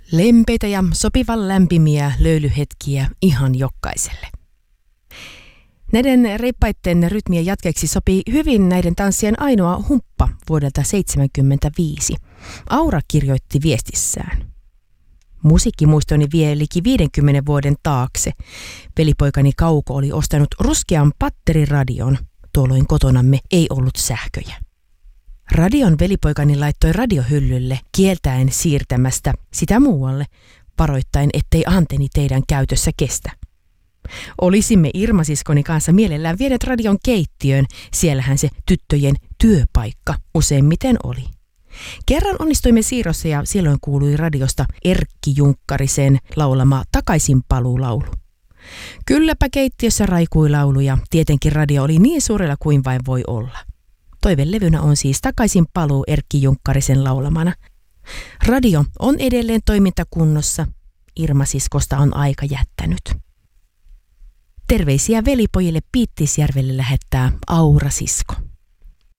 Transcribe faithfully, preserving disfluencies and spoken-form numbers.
Lempeitä ja sopivan lämpimiä löylyhetkiä ihan jokaiselle. Näiden reippaitten rytmien jatkeeksi sopii hyvin näiden tanssien ainoa humppa vuodelta seitsemänkymmentäviisi. Aura kirjoitti viestissään. Musiikkimuistoni vie liki viidenkymmenen vuoden taakse. Velipoikani Kauko oli ostanut ruskean patteriradion. Tuolloin kotonamme ei ollut sähköjä. Radion velipoikani laittoi radiohyllylle kieltäen siirtämästä sitä muualle, varoittain ettei anteni teidän käytössä kestä. Olisimme Irma-siskoni kanssa mielellään vienet radion keittiöön, siellähän se tyttöjen työpaikka useimmiten oli. Kerran onnistuimme siirrossa ja silloin kuului radiosta Erkki Junkkarisen laulama Takaisinpaluulaulu. Kylläpä keittiössä raikui laulu ja tietenkin radio oli niin suurella kuin vain voi olla. Toivelevynä on siis Takaisinpaluu Erkki Junkkarisen laulamana. Radio on edelleen toimintakunnossa. Irma-siskosta on aika jättänyt. Terveisiä velipojille Piittisjärvelle lähettää Aura-sisko.